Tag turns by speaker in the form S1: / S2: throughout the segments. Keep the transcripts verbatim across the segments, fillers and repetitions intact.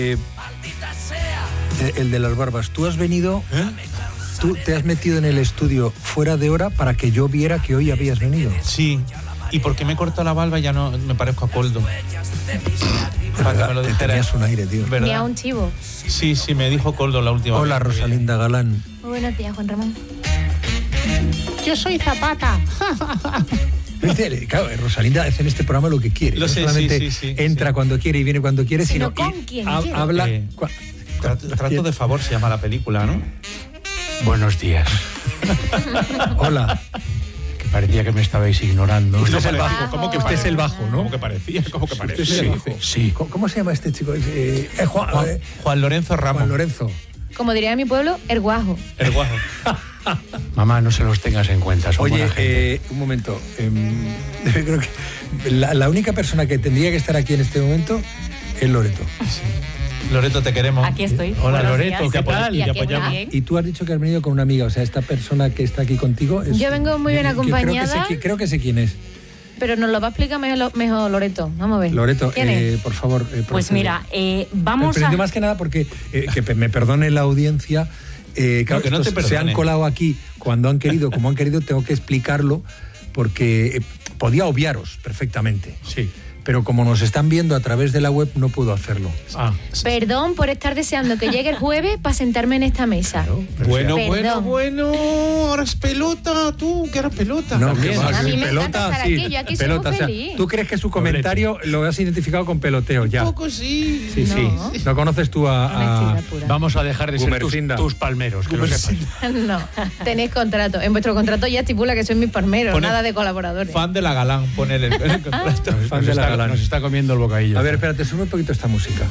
S1: Eh, el de las barbas. Tú has venido... ¿Eh? Tú te has metido en el estudio fuera de hora para que yo viera que hoy habías venido.
S2: Sí. Y porque me he cortado la barba ya no me parezco a Coldo. Para que me lo dijera.
S1: Tenías un aire, tío.
S3: Ni a un chivo.
S2: Sí, sí, me dijo Coldo la última
S1: Hola,
S2: vez.
S1: Hola, Rosalinda Galán.
S3: Muy buenos días, Juan Ramón.
S4: Yo soy Zapata.
S1: Claro, Rosalinda hace en este programa lo que quiere.
S2: Lo
S1: no
S2: sé,
S1: solamente
S2: sí, sí, sí,
S1: entra
S2: sí.
S1: cuando quiere y viene cuando quiere, sino,
S3: sino con quien
S1: ha,
S3: quiere.
S1: habla...
S2: Eh, trato, trato de favor se llama la película, ¿no?
S4: Buenos días.
S1: Hola.
S4: Que parecía que me estabais ignorando.
S1: Usted es el bajo.
S2: ¿Cómo que
S1: Usted es el bajo, ¿no?
S2: ¿Cómo que parecía? ¿Cómo que parecía?
S1: Usted es el bajo.
S4: Sí.
S1: ¿Cómo, cómo se llama este chico? Eh, eh, Juan,
S2: Juan,
S1: eh,
S2: Juan Lorenzo Ramos.
S1: Juan Lorenzo.
S3: Como diría en mi pueblo, el guajo.
S2: El guajo.
S4: Mamá, no se los tengas en cuenta. Son
S1: Oye,
S4: buena gente.
S1: eh, un momento. Eh, creo que la, la única persona que tendría que estar aquí en este momento es Loreto.
S2: Sí. Loreto, te queremos.
S5: Aquí estoy.
S4: Hola,
S5: Buenos
S4: Loreto,
S5: días.
S4: ¿qué tal?
S5: Y
S2: Te
S5: aquí
S2: apoyamos.
S5: también.
S1: Y tú has dicho que has venido con una amiga, o sea, esta persona que está aquí contigo es...
S3: Yo vengo muy bien
S1: que- que
S3: acompañada.
S1: Creo que, sé, creo que sé quién es.
S3: Pero nos lo va a explicar mejor, mejor Loreto. Vamos a ver.
S1: Loreto,
S3: ¿Quién
S1: eh,
S3: es?
S1: por favor. Eh,
S5: Pues
S1: procede.
S5: mira, eh, vamos
S1: Pero
S5: a...
S1: más que nada porque, eh, que pe- me perdone la audiencia, eh, claro,
S2: No, que no
S1: estos
S2: te
S1: se han
S2: perdone.
S1: colado aquí cuando han querido, como han querido, tengo que explicarlo porque eh, podía obviaros perfectamente.
S4: Sí.
S1: Pero como nos están viendo a través de la web, no puedo hacerlo.
S4: Ah,
S3: Perdón por estar deseando que llegue el jueves para sentarme en esta mesa.
S2: Bueno,
S3: Perdón.
S2: bueno, bueno. Ahora es pelota, tú, que eres pelota.
S1: No,
S2: También.
S1: que va,
S3: A mí
S1: que
S3: me encanta estar aquí, yo aquí soy muy
S1: pelota, o sea,
S3: feliz.
S1: tú crees que su comentario lo has identificado con peloteo ya.
S2: Un poco sí.
S1: Sí,
S3: No.
S1: sí. No conoces tú a... a-
S3: Honestidad pura.
S4: vamos a dejar de ser tus,
S1: Gumercinda.
S4: tus palmeros, que lo sepas.
S3: No, tenéis contrato. En vuestro contrato ya estipula que sois mis palmeros,
S2: Pone
S3: nada de colaboradores.
S2: Fan de la Galán, pone el, el contrato.
S1: Fan
S4: Nos
S1: de la
S4: está,
S1: Galán.
S4: nos está comiendo el bocadillo.
S1: A ver, espérate, sube un poquito esta música.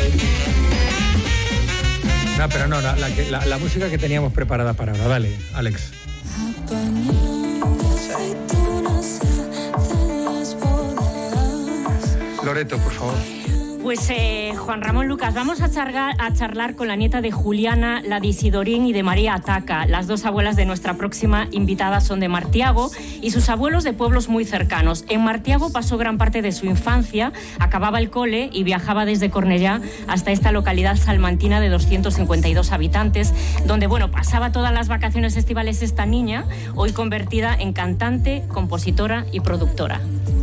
S1: No, pero no, la, la, que- la, la música que teníamos preparada para ahora. Dale, Alex. Loreto, por favor.
S5: Pues eh, Juan Ramón Lucas, vamos a charlar, a charlar con la nieta de Juliana, la de Isidorín y de María Ataca. Las dos abuelas de nuestra próxima invitada son de Martiago y sus abuelos de pueblos muy cercanos. En Martiago pasó gran parte de su infancia, acababa el cole y viajaba desde Cornellá hasta esta localidad salmantina de doscientos cincuenta y dos habitantes, donde bueno, pasaba todas las vacaciones estivales esta niña, hoy convertida en cantante, compositora y productora.